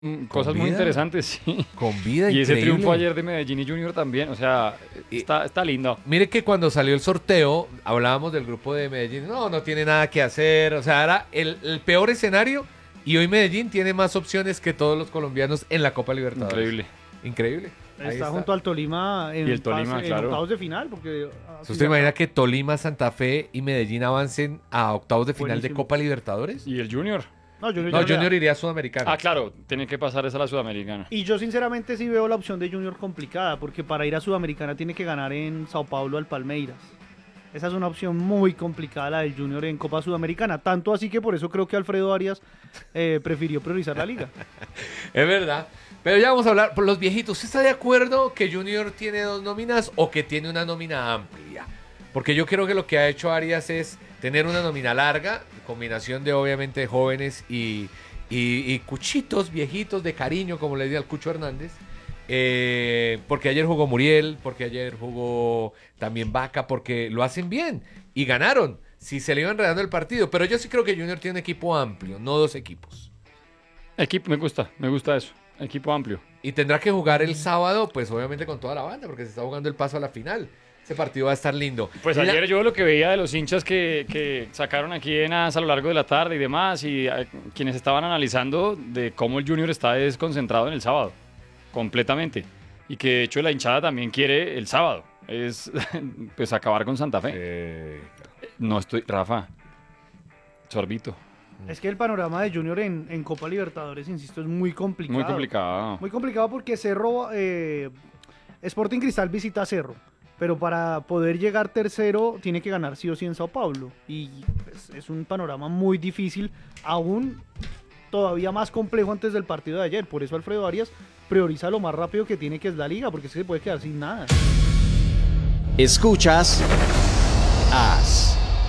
cosas muy interesantes, sí. Con vida, y ese increíble. triunfo ayer de Medellín y Junior también, o sea, está lindo. Mire que cuando salió el sorteo, hablábamos del grupo de Medellín, no tiene nada que hacer, o sea, era el peor escenario, y hoy Medellín tiene más opciones que todos los colombianos en la Copa Libertadores. Increíble. Está junto al Tolima en octavos de final. Porque ¿Usted imagina que Tolima, Santa Fe y Medellín avancen a octavos de final de Copa Libertadores? ¿Y el Junior? No, Junior iría a Sudamericana. Ah, claro, tiene que pasar esa a la Sudamericana. Y yo sinceramente sí veo la opción de Junior complicada, porque para ir a Sudamericana tiene que ganar en Sao Paulo al Palmeiras. Esa es una opción muy complicada, la del Junior en Copa Sudamericana. Tanto así que por eso creo que Alfredo Arias prefirió priorizar la liga. Es verdad. Pero ya vamos a hablar por los viejitos. ¿Usted está de acuerdo que Junior tiene 2 nóminas o que tiene una nómina amplia? Porque yo creo que lo que ha hecho Arias es tener una nómina larga, combinación de obviamente jóvenes y cuchitos viejitos de cariño, como le decía al Cucho Hernández. Porque ayer jugó Muriel, porque ayer jugó también Vaca, porque lo hacen bien y ganaron. Si se le iba enredando el partido. Pero yo sí creo que Junior tiene un equipo amplio, no 2 equipos. Me gusta eso. Equipo amplio. Y tendrá que jugar el sábado, pues obviamente con toda la banda, porque se está jugando el paso a la final. Ese partido va a estar lindo. Pues ayer yo lo que veía de los hinchas que sacaron aquí en AS a lo largo de la tarde y demás, y quienes estaban analizando de cómo el Junior está desconcentrado en el sábado, completamente. Y que de hecho la hinchada también quiere el sábado, es pues acabar con Santa Fe. No estoy, Rafa, sorbito. Es que el panorama de Junior en Copa Libertadores, insisto, es muy complicado. Muy complicado. Muy complicado porque Cerro, Sporting Cristal visita Cerro, pero para poder llegar tercero tiene que ganar sí o sí en Sao Paulo. Y pues, es un panorama muy difícil, aún todavía más complejo antes del partido de ayer. Por eso Alfredo Arias prioriza lo más rápido que tiene, que es la liga, porque se puede quedar sin nada. Escuchas AS.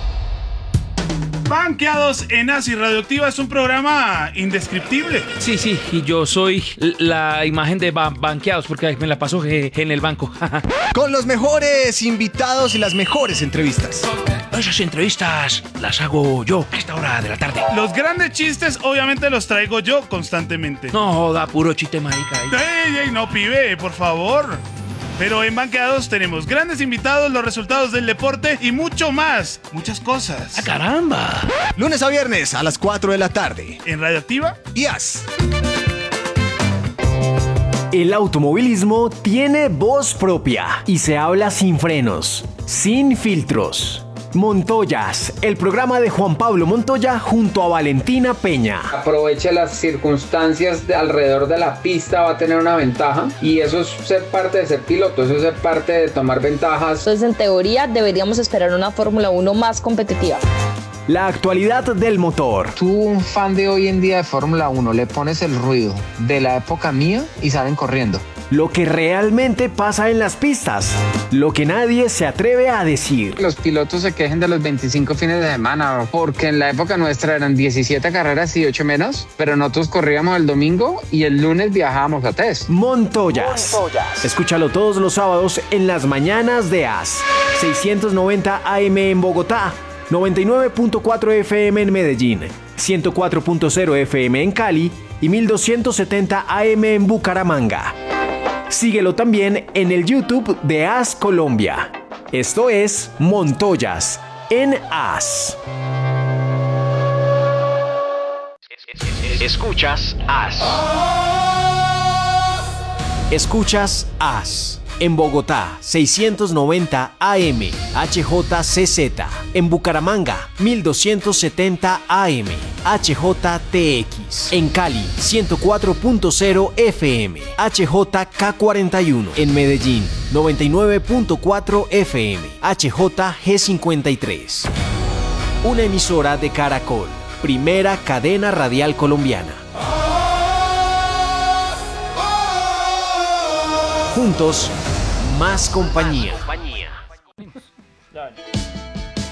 Banqueados en AS y Radioactiva es un programa indescriptible. Sí, y yo soy la imagen de Banqueados porque me la paso en el banco. Con los mejores invitados y las mejores entrevistas. Esas entrevistas las hago yo a esta hora de la tarde. Los grandes chistes obviamente los traigo yo constantemente. No joda, puro chiste marica. ¡Ey, no, pibe, por favor! Pero en Banqueados tenemos grandes invitados, los resultados del deporte y mucho más. Muchas cosas. ¡Ah, caramba! Lunes a viernes a las 4 de la tarde. En Radioactiva y AS. El automovilismo tiene voz propia y se habla sin frenos, sin filtros. Montoyas, el programa de Juan Pablo Montoya junto a Valentina Peña. Aproveche las circunstancias alrededor de la pista, va a tener una ventaja y eso es ser parte de ser piloto, eso es ser parte de tomar ventajas. Entonces, en teoría, deberíamos esperar una Fórmula 1 más competitiva. La actualidad del motor. Tú, un fan de hoy en día de Fórmula 1, le pones el ruido de la época mía y salen corriendo. Lo que realmente pasa en las pistas, lo que nadie se atreve a decir. Los pilotos se quejen de los 25 fines de semana, porque en la época nuestra eran 17 carreras y 8 menos, pero nosotros corríamos el domingo y el lunes viajábamos a test. Montoyas. Escúchalo todos los sábados en las mañanas de AS. 690 AM en Bogotá, 99.4 FM en Medellín, 104.0 FM en Cali y 1270 AM en Bucaramanga. Síguelo también en el YouTube de AS Colombia. Esto es Montoyas en AS. Escuchas AS. Escuchas AS. En Bogotá, 690 AM, HJCZ. En Bucaramanga, 1270 AM, HJTX. En Cali, 104.0 FM, HJK41. En Medellín, 99.4 FM, HJG53. Una emisora de Caracol, primera cadena radial colombiana. Juntos, más compañía.